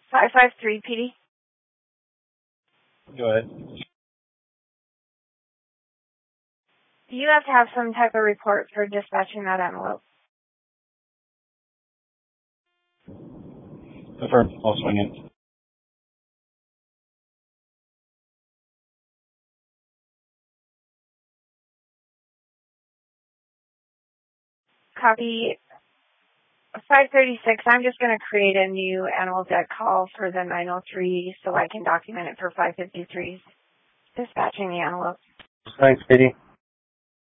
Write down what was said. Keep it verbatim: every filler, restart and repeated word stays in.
five five three, P D. Go ahead. You have to have some type of report for dispatching that envelope. Affirm. I'll swing it. Copy five thirty-six. I'm just going to create a new animal debt call for the nine oh three so I can document it for five fifty-three. Dispatching the envelope. Thanks, Katie.